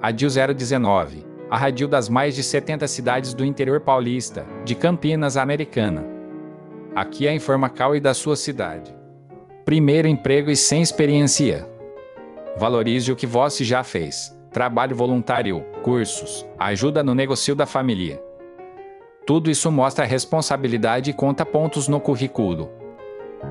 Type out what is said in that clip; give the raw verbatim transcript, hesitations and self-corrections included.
Adil zero dezenove. A Radil das mais de setenta cidades do interior paulista, de Campinas, Americana. Aqui é a Informacal e da sua cidade. Primeiro emprego e sem experiência. Valorize o que você já fez. Trabalho voluntário, cursos, ajuda no negócio da família. Tudo isso mostra responsabilidade e conta pontos no currículo.